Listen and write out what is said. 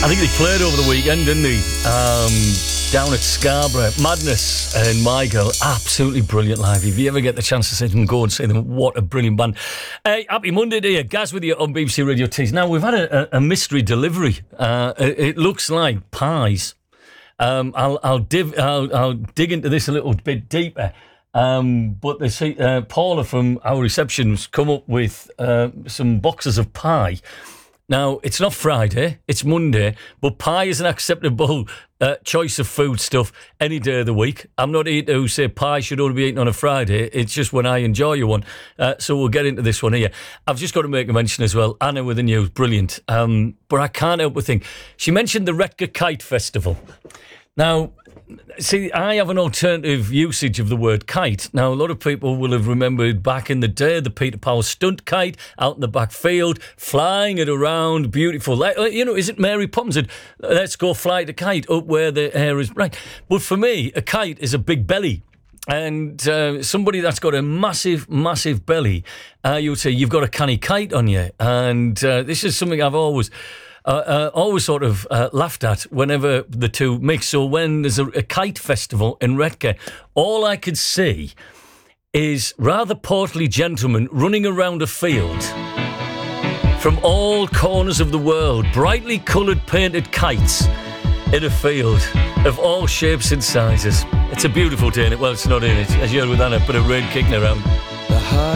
I think they played over the weekend, didn't they? Down at Scarborough. Madness and Michael, absolutely brilliant live. If you ever get the chance to see them, go and see them. What a brilliant band. Happy Monday to you. Gaz with you on BBC Radio Tees. Now, we've had a mystery delivery. It looks like pies. I'll dig into this a little bit deeper. But they say Paula from our reception's come up with some boxes of pie. Now, it's not Friday, it's Monday, but pie is an acceptable choice of food stuff any day of the week. I'm not here to say pie should only be eaten on a Friday. It's just when I enjoy one. So we'll get into this one here. I've just got to make a mention as well. Anna with the news, brilliant. But I can't help but think. She mentioned the Redcar Kite Festival. Now, see, I have an alternative usage of the word kite. Now, a lot of people will have remembered back in the day the Peter Power stunt kite out in the back field, flying it around, beautiful. Like, you know, isn't Mary Poppins said, let's go fly the kite up where the air is bright. But for me, a kite is a big belly. And somebody that's got a massive, massive belly, you would say, you've got a canny kite on you. And this is something I've always sort of laughed at whenever the two mix. So when there's a kite festival in Redcar, all I could see is rather portly gentlemen running around a field from all corners of the world, brightly coloured painted kites in a field of all shapes and sizes. It's a beautiful day, well, it's not in it, as you heard with Anna, but a rain kicking around.